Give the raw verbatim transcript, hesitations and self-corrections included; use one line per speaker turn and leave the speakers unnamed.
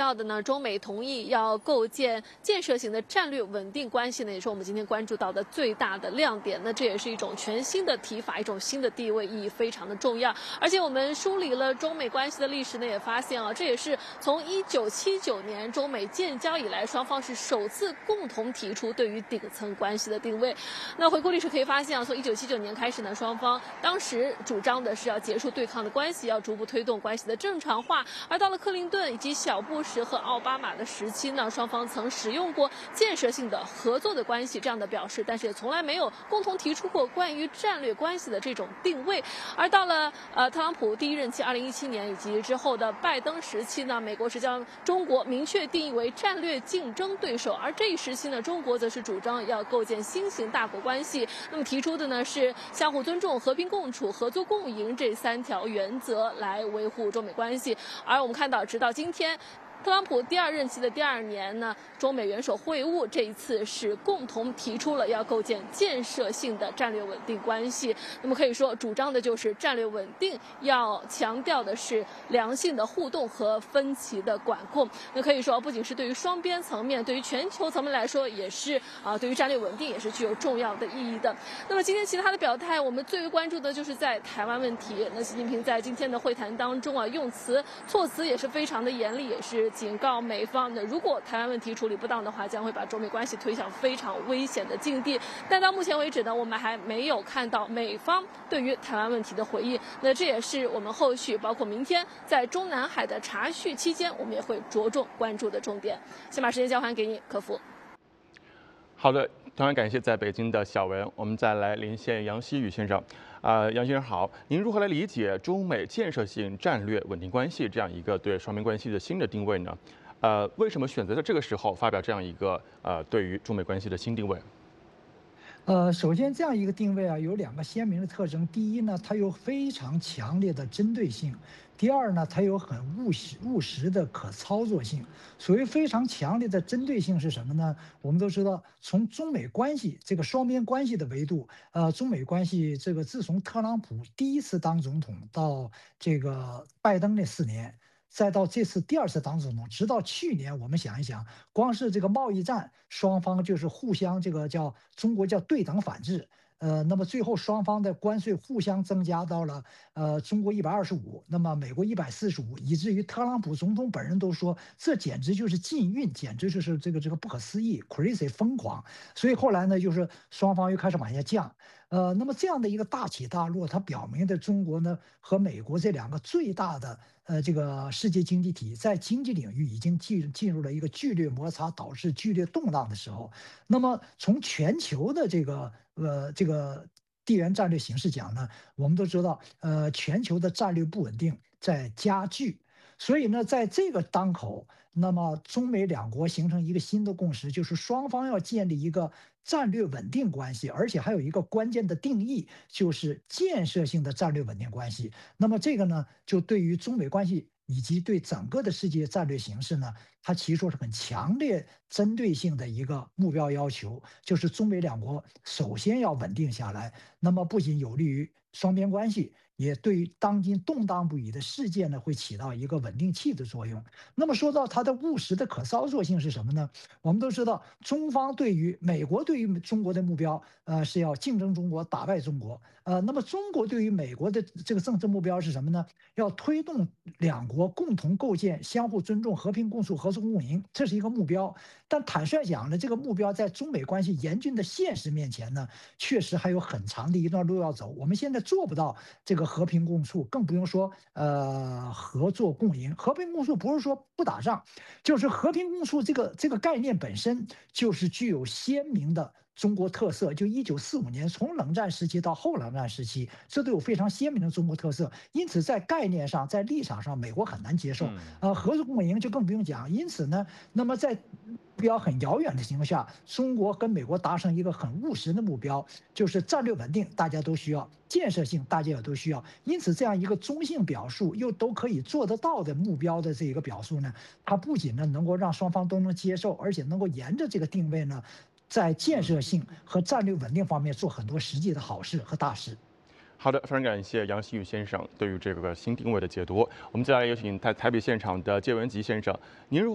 到的呢，中美同意要构建建设性的战略稳定关系呢，也是我们今天关注到的最大的亮点。那这也是一种全新的提法，一种新的地位，意义非常的重要。而且我们梳理了中美关系的历史呢，也发现啊，这也是从一九七九年中美建交以来，双方是首次共同提出对于顶层关系的定位。那回顾历史可以发现啊，从一九七九年开始呢，双方当时主张的是要结束对抗的关系，要逐步推动关系的正常化。而到了克林顿以及小布什和奥巴马的时期呢，双方曾使用过建设性的合作的关系这样的表示，但是也从来没有共同提出过关于战略关系的这种定位。而到了呃特朗普第一任期二零一七年以及之后的拜登时期呢，美国是将中国明确定义为战略竞争对手，而这一时期呢，中国则是主张要构建新型大国关系。那么提出的呢是相互尊重、和平共处、合作共赢这三条原则来维护中美关系。而我们看到，直到今天，特朗普第二任期的第二年呢，中美元首会晤，这一次是共同提出了要构建建设性的战略稳定关系。那么可以说，主张的就是战略稳定，要强调的是良性的互动和分歧的管控。那可以说，不仅是对于双边层面，对于全球层面来说，也是啊，对于战略稳定也是具有重要的意义的。那么今天其他的表态，我们最为关注的就是在台湾问题。那习近平在今天的会谈当中啊，用词措辞也是非常的严厉，也是警告美方的，如果台湾问题处理不当的话，将会把中美关系推向非常危险的境地。但到目前为止呢，我们还没有看到美方对于台湾问题的回应。那这也是我们后续包括明天在中南海的查叙期间，我们也会着重关注的重点。先把时间交还给你，客服。
好的，同样感谢在北京的小文。我们再来连线杨希宇先生。啊、呃，杨先生好，您如何来理解中美建设性战略稳定关系这样一个对双边关系的新的定位呢？呃，为什么选择在这个时候发表这样一个呃对于中美关系的新定位？
呃，首先这样一个定位啊，有两个鲜明的特征。第一呢，它有非常强烈的针对性；第二呢，它有很务实务实的可操作性。所谓非常强烈的针对性是什么呢？我们都知道，从中美关系这个双边关系的维度，呃，中美关系这个自从特朗普第一次当总统到这个拜登那四年。再到这次第二次当总统，直到去年，我们想一想，光是这个贸易战，双方就是互相这个叫中国叫对等反制，呃，那么最后双方的关税互相增加到了呃中国一百二十五，那么美国一百四十五，以至于特朗普总统本人都说这简直就是禁运，简直就是这个这个不可思议 ，crazy 疯狂。所以后来呢，就是双方又开始往下降。呃，那么这样的一个大起大落，它表明的中国呢和美国这两个最大的呃这个世界经济体在经济领域已经进进入了一个剧烈摩擦，导致剧烈动荡的时候。那么从全球的这个呃这个地缘战略形势讲呢，我们都知道，呃，全球的战略不稳定在加剧。所以呢，在这个当口，那么中美两国形成一个新的共识，就是双方要建立一个战略稳定关系，而且还有一个关键的定义，就是建设性的战略稳定关系。那么这个呢，就对于中美关系以及对整个的世界战略形势呢，它提出是很强烈针对性的一个目标要求，就是中美两国首先要稳定下来。那么不仅有利于双边关系，也对于当今动荡不已的世界呢，会起到一个稳定器的作用。那么说到它的务实的可操作性是什么呢？我们都知道，中方对于美国对于中国的目标，呃，是要竞争中国，打败中国。呃，那么中国对于美国的这个政治目标是什么呢？要推动两国共同构建相互尊重、和平共处、合作共赢，这是一个目标。但坦率讲呢，这个目标在中美关系严峻的现实面前呢，确实还有很长的一段路要走。我们现在做不到这个和平共处，更不用说呃合作共赢。和平共处不是说不打仗，就是和平共处这个这个概念本身就是具有鲜明的中国特色。就一九四五年从冷战时期到后冷战时期，这都有非常鲜明的中国特色。因此，在概念上，在立场上，美国很难接受。呃，合作共赢就更不用讲。因此呢，那么在目标很遥远的情况下，中国跟美国达成一个很务实的目标，就是战略稳定，大家都需要；建设性，大家也都需要。因此，这样一个中性表述又都可以做得到的目标的这个表述呢，它不仅呢能够让双方都能接受，而且能够沿着这个定位呢，在建设性和战略稳定方面做很多实际的好事和大事。
好的，非常感谢杨希宇先生对于这个新定位的解读。我们接下来有请在台北现场的谢文吉先生，您如